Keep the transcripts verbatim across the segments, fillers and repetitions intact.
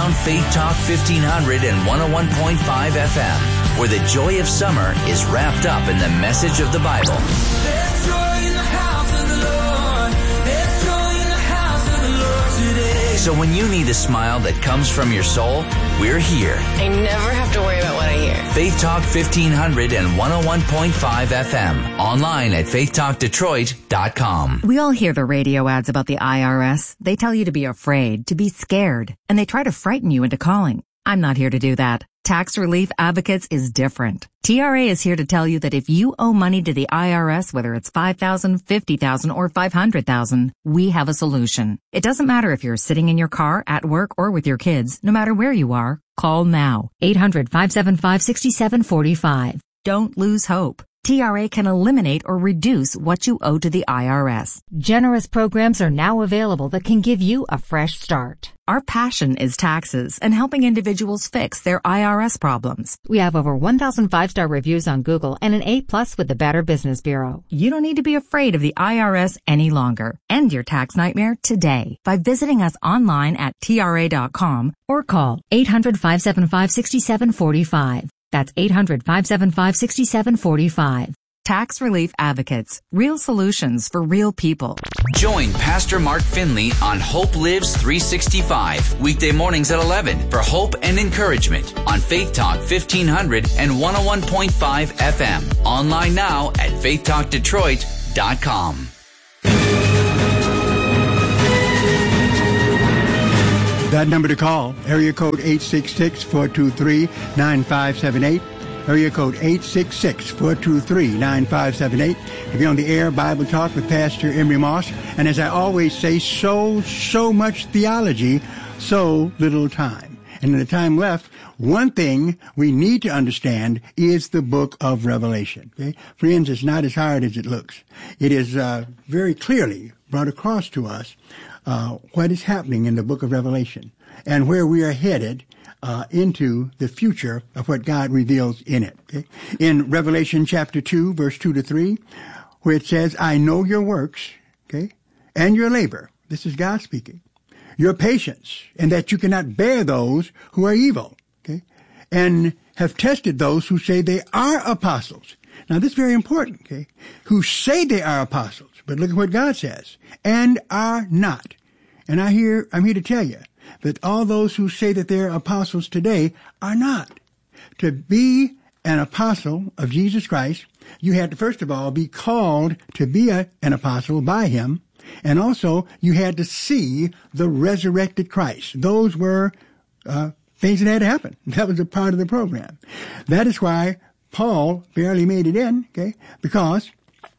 found Faith Talk fifteen hundred and one oh one point five F M, where the joy of summer is wrapped up in the message of the Bible. There's joy in the house of the Lord. There's joy in the house of the Lord today. So when you need a smile that comes from your soul, we're here. I never have to worry about what I hear. Faith Talk fifteen hundred and one oh one point five F M. Online at faith talk detroit dot com. We all hear the radio ads about the I R S. They tell you to be afraid, to be scared, and they try to frighten you into calling. I'm not here to do that. Tax Relief Advocates is different. T R A is here to tell you that if you owe money to the I R S, whether it's five thousand dollars, fifty thousand dollars, or five hundred thousand dollars, we have a solution. It doesn't matter if you're sitting in your car, at work, or with your kids. No matter where you are, call now. eight hundred, five seven five, six seven four five. Don't lose hope. T R A can eliminate or reduce what you owe to the I R S. Generous programs are now available that can give you a fresh start. Our passion is taxes and helping individuals fix their I R S problems. We have over one thousand five-star reviews on Google and an A plus with the Better Business Bureau. You don't need to be afraid of the I R S any longer. End your tax nightmare today by visiting us online at T R A dot com or call eight hundred, five seven five, six seven four five. That's eight hundred, five seven five, six seven four five. Tax Relief Advocates. Real solutions for real people. Join Pastor Mark Finley on Hope Lives three sixty-five, weekday mornings at eleven for hope and encouragement on Faith Talk fifteen hundred and one oh one point five F M. Online now at faith talk detroit dot com. That number to call, area code eight six six, four two three, nine five seven eight. Area code eight six six, four two three, nine five seven eight. To be on the air, Bible Talk with Pastor Emery Moss. And as I always say, so, so much theology, so little time. And in the time left, one thing we need to understand is the book of Revelation. Okay? Friends, it's not as hard as it looks. It is uh, very clearly brought across to us uh, what is happening in the book of Revelation and where we are headed Uh, into the future of what God reveals in it. Okay? In Revelation chapter two, verse two to three, where it says, I know your works, okay, and your labor. This is God speaking. Your patience, and that you cannot bear those who are evil, okay, and have tested those who say they are apostles. Now, this is very important, okay, who say they are apostles. But look at what God says, and are not. And I hear, I'm here to tell you, that all those who say that they're apostles today are not. To be an apostle of Jesus Christ, you had to, first of all, be called to be a, an apostle by him, and also you had to see the resurrected Christ. Those were uh, things that had to happen. That was a part of the program. That is why Paul barely made it in, okay, because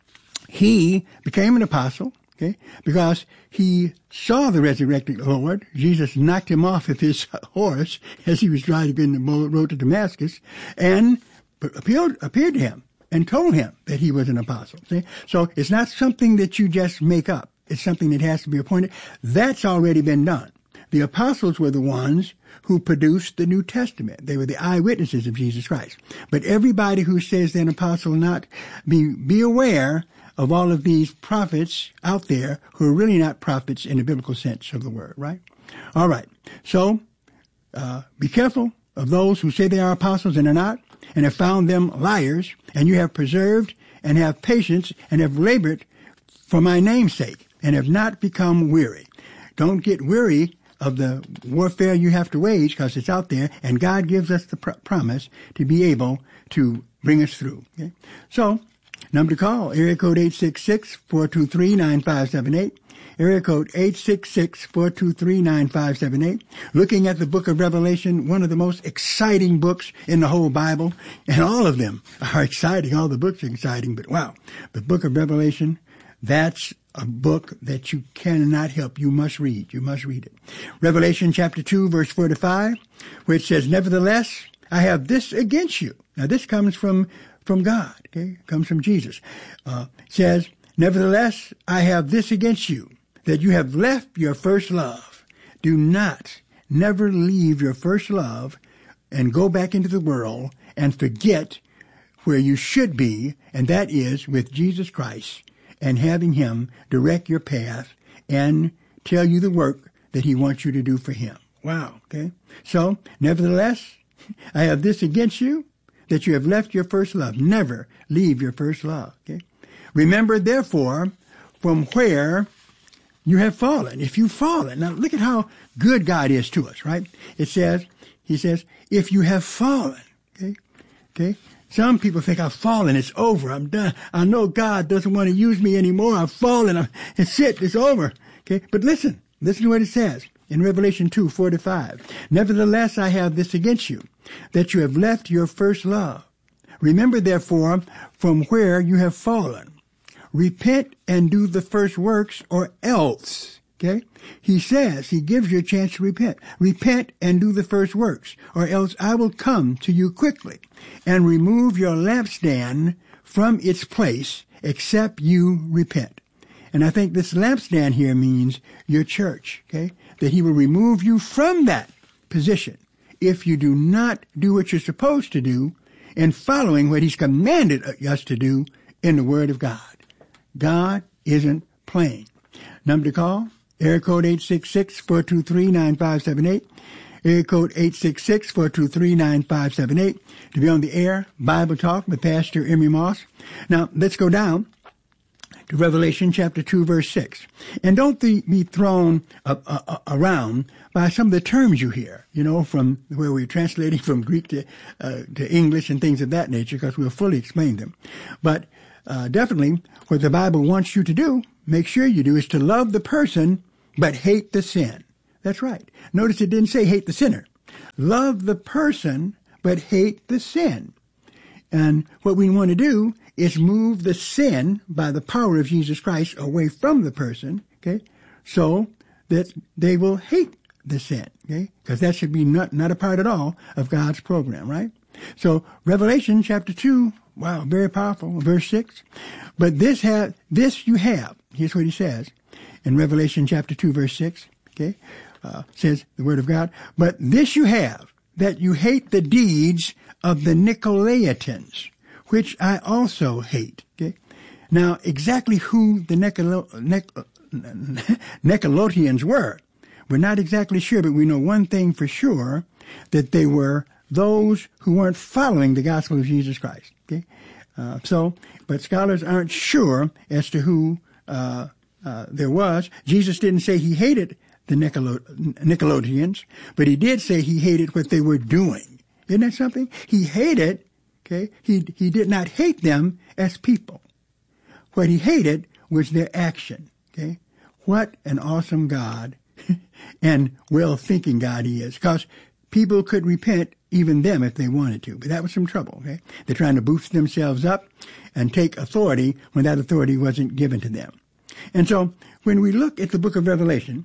he became an apostle. Okay, because he saw the resurrected Lord. Jesus knocked him off of his horse as he was driving in the road to Damascus, and appeared, appeared to him and told him that he was an apostle. See? So it's not something that you just make up. It's something that has to be appointed. That's already been done. The apostles were the ones who produced the New Testament. They were the eyewitnesses of Jesus Christ. But everybody who says they're an apostle or not, be, be aware of all of these prophets out there who are really not prophets in the biblical sense of the word, right? All right. So, uh, be careful of those who say they are apostles and are not, and have found them liars, and you have preserved and have patience and have labored for my name's sake and have not become weary. Don't get weary of the warfare you have to wage, because it's out there, and God gives us the pr- promise to be able to bring us through. Okay? So, number to call, area code eight six six, four two three, nine five seven eight. Area code eight six six, four two three, nine five seven eight. Looking at the book of Revelation, one of the most exciting books in the whole Bible. And all of them are exciting. All the books are exciting. But wow, the book of Revelation, that's a book that you cannot help. You must read. You must read it. Revelation chapter two, verse four to five, where it says, nevertheless, I have this against you. Now, this comes from from God, okay? It comes from Jesus. Uh, it says, nevertheless, I have this against you, that you have left your first love. Do not, never leave your first love and go back into the world and forget where you should be, and that is with Jesus Christ, and having him direct your path and tell you the work that he wants you to do for him. Wow, okay? So, nevertheless, I have this against you, that you have left your first love. Never leave your first love, okay? Remember, therefore, from where you have fallen. If you've fallen. Now, look at how good God is to us, right? It says, he says, if you have fallen, okay? Okay? Some people think I've fallen, it's over, I'm done. I know God doesn't want to use me anymore. I've fallen, I'm, it's it, it's over. Okay? But listen, listen to what it says in Revelation two, four to five. Nevertheless, I have this against you, that you have left your first love. Remember, therefore, from where you have fallen. Repent and do the first works, or else. Okay? He says, he gives you a chance to repent. Repent and do the first works, or else I will come to you quickly and remove your lampstand from its place, except you repent. And I think this lampstand here means your church, okay? That he will remove you from that position if you do not do what you're supposed to do in following what he's commanded us to do in the Word of God. God isn't playing. Number to call, area code eight six six, four two three, nine five seven eight. Area code eight six six, four two three, nine five seven eight. To be on the air, Bible Talk with Pastor Emery Moss. Now, let's go down to Revelation chapter two, verse six. And don't be thrown uh, uh, around by some of the terms you hear, you know, from where we're translating from Greek to, uh, to English and things of that nature, because we'll fully explain them. But uh, definitely what the Bible wants you to do, make sure you do, is to love the person but hate the sin. That's right. Notice it didn't say hate the sinner. Love the person but hate the sin. And what we want to do is move the sin by the power of Jesus Christ away from the person, okay, so that they will hate the sin, okay, because that should be not, not a part at all of God's program, right? So Revelation chapter two, wow, very powerful, verse six. But this have, this you have, here's what he says in Revelation chapter two, verse six, okay, uh, says the Word of God, but this you have, that you hate the deeds of the Nicolaitans, which I also hate. Okay? Now, exactly who the Nicolo- Nic- Nicolaitans were, we're not exactly sure, but we know one thing for sure, that they were those who weren't following the gospel of Jesus Christ. Okay? Uh, so, but scholars aren't sure as to who uh, uh, there was. Jesus didn't say he hated the Nicolo- Nicolaitans, but he did say he hated what they were doing. Isn't that something? He hated, okay, he, he did not hate them as people. What he hated was their action, okay? What an awesome God and well-thinking God he is, because people could repent, even them, if they wanted to, but that was some trouble, okay? They're trying to boost themselves up and take authority when that authority wasn't given to them. And so when we look at the book of Revelation,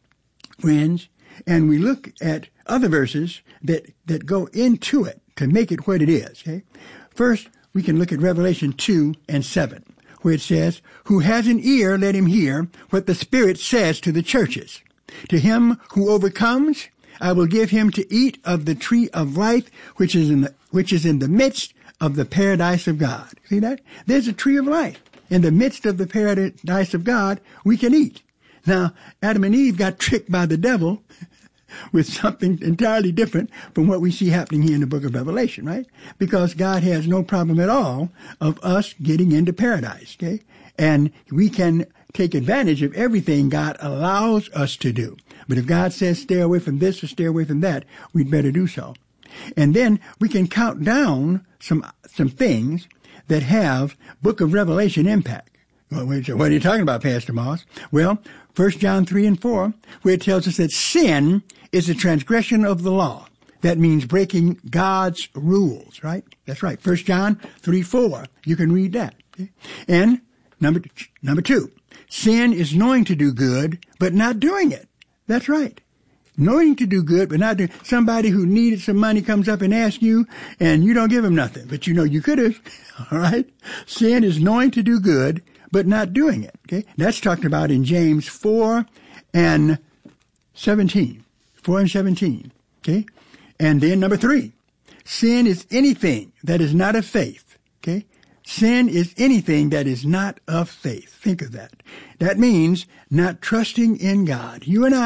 friends, and we look at other verses that, that go into it to make it what it is, okay? First, we can look at Revelation two and seven, where it says, who has an ear, let him hear what the Spirit says to the churches. To him who overcomes, I will give him to eat of the tree of life, which is in the, which is in the midst of the paradise of God. See that? There's a tree of life. In the midst of the paradise of God, we can eat. Now, Adam and Eve got tricked by the devil with something entirely different from what we see happening here in the book of Revelation, right? Because God has no problem at all of us getting into paradise, okay? And we can take advantage of everything God allows us to do. But if God says stay away from this or stay away from that, we'd better do so. And then we can count down some some things that have book of Revelation impact. Well, what are you talking about, Pastor Moss? Well, First John three and four, where it tells us that sin is a transgression of the law. That means breaking God's rules, right? That's right. First John three, four. You can read that. Okay? And number, number two, sin is knowing to do good, but not doing it. That's right. Knowing to do good, but not doing it. Somebody who needed some money comes up and asks you, and you don't give him nothing, but you know you could have. All right? Sin is knowing to do good, but not doing it. Okay? That's talked about in James four and seventeen. four and seventeen. Okay? And then number three, sin is anything that is not of faith. Okay? Sin is anything that is not of faith. Think of that. That means not trusting in God. You and I,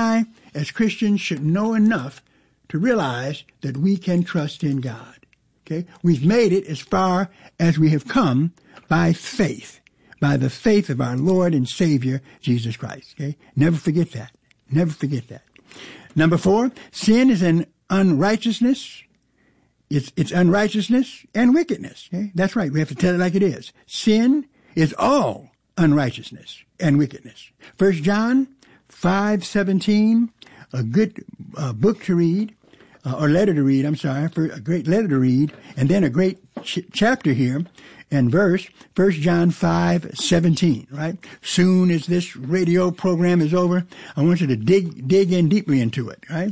as Christians, should know enough to realize that we can trust in God. Okay? We've made it as far as we have come by faith, by the faith of our Lord and Savior, Jesus Christ. Okay? Never forget that. Never forget that. Number four, sin is an unrighteousness. It's, it's unrighteousness and wickedness. Okay? That's right. We have to tell it like it is. Sin is all unrighteousness and wickedness. First John five seventeen, a good uh, book to read, uh, or letter to read, I'm sorry, for a great letter to read, and then a great ch- chapter here and verse, First John five seventeen, right? Soon as this radio program is over, I want you to dig, dig in deeply into it, right?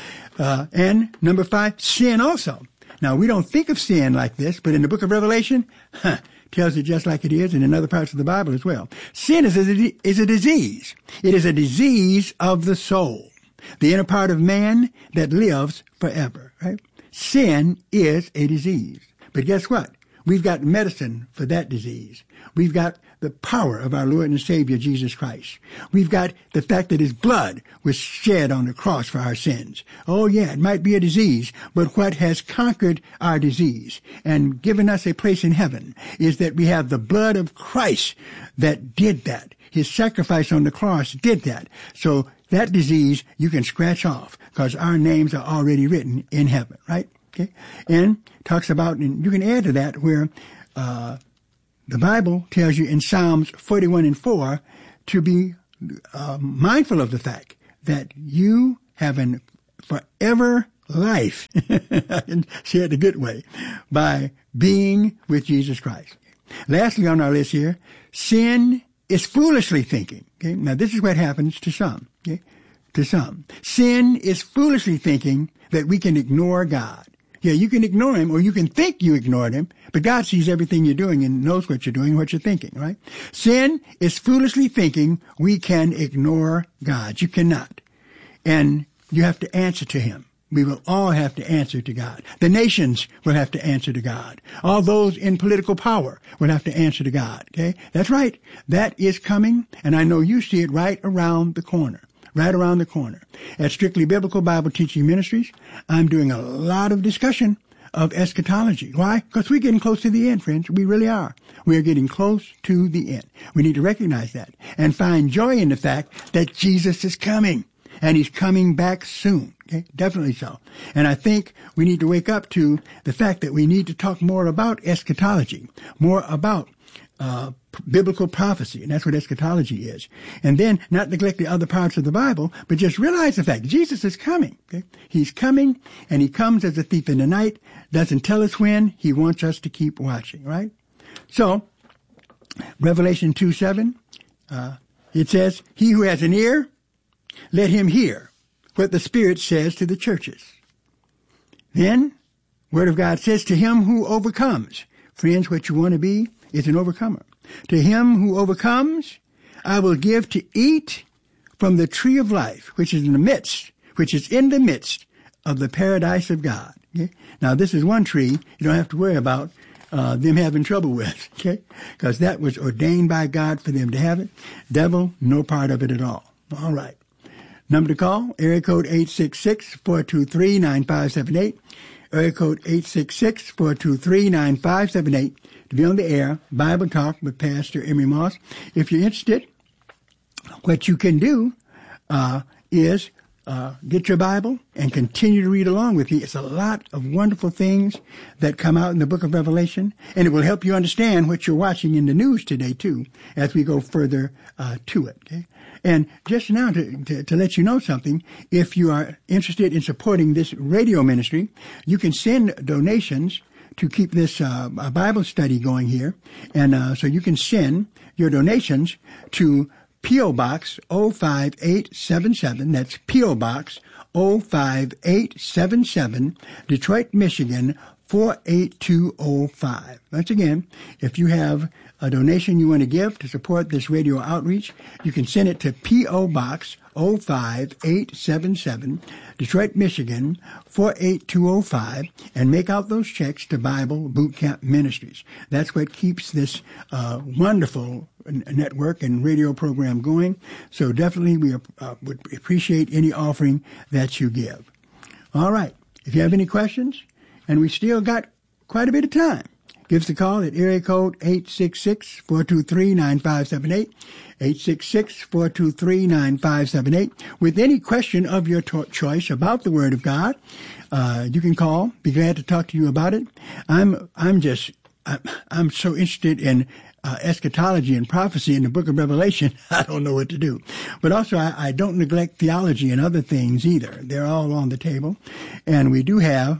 Uh, and number five, sin also. Now, we don't think of sin like this, but in the book of Revelation, huh, tells it just like it is, and in other parts of the Bible as well. Sin is a, is a disease. It is a disease of the soul, the inner part of man that lives forever, right? Sin is a disease. But guess what? We've got medicine for that disease. We've got the power of our Lord and Savior, Jesus Christ. We've got the fact that his blood was shed on the cross for our sins. Oh yeah, it might be a disease, but what has conquered our disease and given us a place in heaven is that we have the blood of Christ that did that. His sacrifice on the cross did that. So that disease you can scratch off because our names are already written in heaven, right? Okay. And talks about, and you can add to that where, uh, the Bible tells you in Psalms forty-one and four to be uh, mindful of the fact that you have an forever life, I can say it the good way, by being with Jesus Christ. Lastly on our list here, sin is foolishly thinking. Okay, now this is what happens to some. Okay, to some, sin is foolishly thinking that we can ignore God. Yeah, you can ignore him, or you can think you ignored him, but God sees everything you're doing and knows what you're doing, what you're thinking, right? Sin is foolishly thinking we can ignore God. You cannot. And you have to answer to him. We will all have to answer to God. The nations will have to answer to God. All those in political power will have to answer to God, okay? That's right. That is coming, and I know you see it right around the corner. Right around the corner. At Strictly Biblical Bible Teaching Ministries, I'm doing a lot of discussion of eschatology. Why? Because we're getting close to the end, friends. We really are. We are getting close to the end. We need to recognize that and find joy in the fact that Jesus is coming, and he's coming back soon. Okay? Definitely so. And I think we need to wake up to the fact that we need to talk more about eschatology, more about Uh, biblical prophecy, and that's what eschatology is. And then not neglect the other parts of the Bible, but just realize the fact Jesus is coming. Okay? He's coming, and he comes as a thief in the night, doesn't tell us when, he wants us to keep watching, right? So, Revelation two seven, uh, it says, he who has an ear, let him hear what the Spirit says to the churches. Then, Word of God says, to him who overcomes. Friends, what you want to be is an overcomer. To him who overcomes, I will give to eat from the tree of life, which is in the midst, which is in the midst of the paradise of God. Okay? Now, this is one tree you don't have to worry about uh, them having trouble with, okay? Because that was ordained by God for them to have it. Devil, no part of it at all. All right. Number to call, area code eight six six, four two three, nine five seven eight. Area code eight six six, four two three, nine five seven eight. To be on the air, Bible Talk with Pastor Emery Moss. If you're interested, what you can do uh, is uh, get your Bible and continue to read along with me. It's a lot of wonderful things that come out in the book of Revelation, and it will help you understand what you're watching in the news today, too, as we go further uh, to it. Okay? And just now, to, to, to let you know something, if you are interested in supporting this radio ministry, you can send donations to keep this uh, Bible study going here. And uh, so you can send your donations to P O. Box oh five eight seven seven. That's P O. Box oh five eight seven seven, Detroit, Michigan, four eight two oh five. Once again, if you have a donation you want to give to support this radio outreach, you can send it to P O. Box oh five eight seven seven, Detroit, Michigan, four eight two oh five, and make out those checks to Bible Boot Camp Ministries. That's what keeps this uh, wonderful network and radio program going. So definitely we uh, would appreciate any offering that you give. All right. If you have any questions, and we still got quite a bit of time, give us a call at area code eight six six, four two three, nine five seven eight, eight six six, four two three, nine five seven eight. With any question of your to- choice about the Word of God, uh, you can call. Be glad to talk to you about it. I'm, I'm just, I'm, I'm so interested in uh, eschatology and prophecy in the book of Revelation, I don't know what to do. But also, I, I don't neglect theology and other things either. They're all on the table. And we do have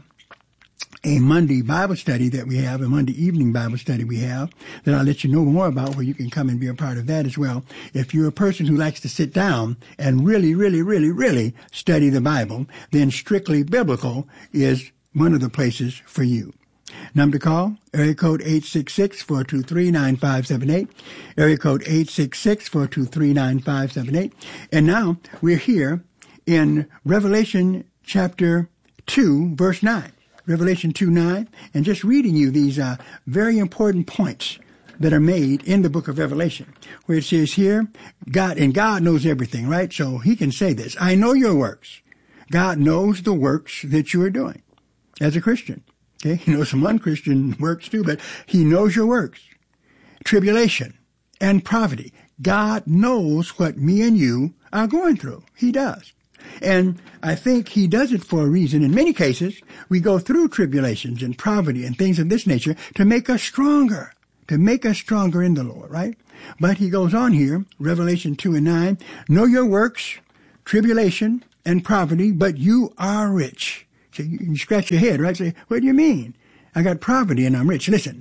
a Monday Bible study that we have, a Monday evening Bible study we have, that I'll let you know more about, where you can come and be a part of that as well. If you're a person who likes to sit down and really, really, really, really study the Bible, then Strictly Biblical is one of the places for you. Number to call, area code eight six six, four two three, nine five seven eight, area code eight six six, four two three, nine five seven eight. And now we're here in Revelation chapter two, verse nine. Revelation two nine, and just reading you these uh, very important points that are made in the book of Revelation, where it says here, God, and God knows everything, right? So he can say this, I know your works. God knows the works that you are doing as a Christian. Okay, he knows some unchristian works too, but he knows your works. Tribulation and poverty. God knows what me and you are going through. He does. And I think he does it for a reason. In many cases, we go through tribulations and poverty and things of this nature to make us stronger, to make us stronger in the Lord, right? But he goes on here, Revelation two and nine, know your works, tribulation and poverty, but you are rich. So you scratch your head, right? Say, what do you mean? I got poverty and I'm rich. Listen,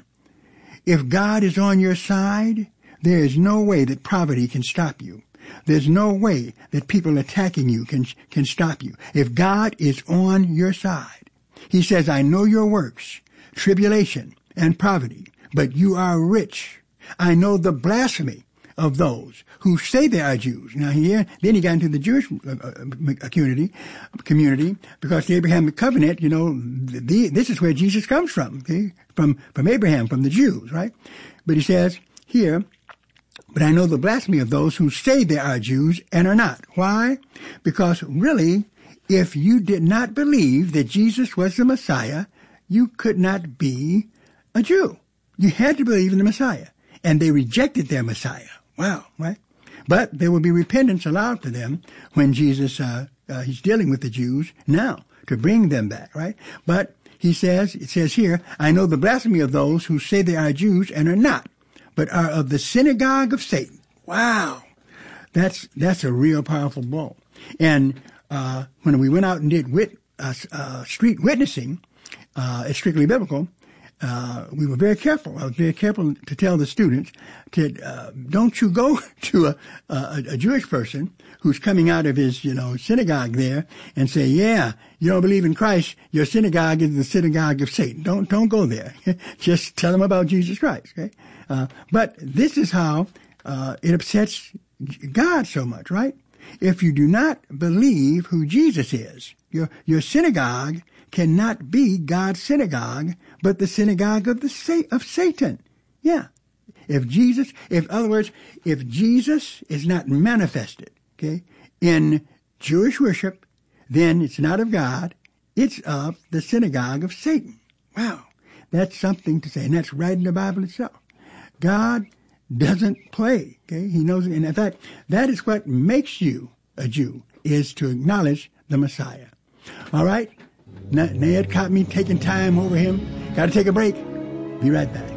if God is on your side, there is no way that poverty can stop you. There's no way that people attacking you can can stop you. If God is on your side, he says, I know your works, tribulation and poverty, but you are rich. I know the blasphemy of those who say they are Jews. Now here, then he got into the Jewish community, community because the Abrahamic covenant, you know, the, this is where Jesus comes from, okay? From, from Abraham, from the Jews, right? But he says here, but I know the blasphemy of those who say they are Jews and are not. Why? Because really, if you did not believe that Jesus was the Messiah, you could not be a Jew. You had to believe in the Messiah. And they rejected their Messiah. Wow, right? But there will be repentance allowed for them when Jesus, uh, uh, he's dealing with the Jews now to bring them back, right? But he says, it says here, I know the blasphemy of those who say they are Jews and are not, but are of the synagogue of Satan. Wow. That's, that's a real powerful blow. And, uh, when we went out and did wit, uh, uh, street witnessing, uh, at Strictly Biblical, uh, we were very careful. I was very careful to tell the students to, uh, don't you go to a, a, a Jewish person who's coming out of his, you know, synagogue there and say, yeah, you don't believe in Christ. Your synagogue is the synagogue of Satan. Don't, don't go there. Just tell them about Jesus Christ. Okay. Uh, but this is how, uh, it upsets God so much, right? If you do not believe who Jesus is, your, your synagogue cannot be God's synagogue, but the synagogue of the sa- of Satan. Yeah. If Jesus, if, in other words, if Jesus is not manifested, okay, in Jewish worship, then it's not of God, it's of the synagogue of Satan. Wow. That's something to say, and that's right in the Bible itself. God doesn't play, okay? He knows, and in fact, that is what makes you a Jew, is to acknowledge the Messiah. All right? Ned caught me taking time over him. Got to take a break. Be right back.